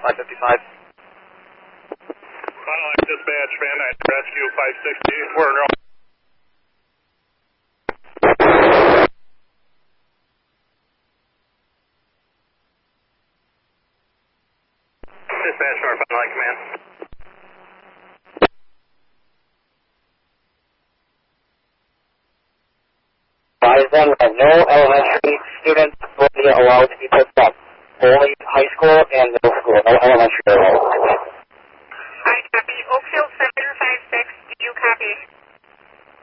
555. Final Line Dispatch, Van Nuys Rescue 560. We're in row. Dispatch, North Van Nuys Command. Advise them that no elementary students will be allowed to be picked up.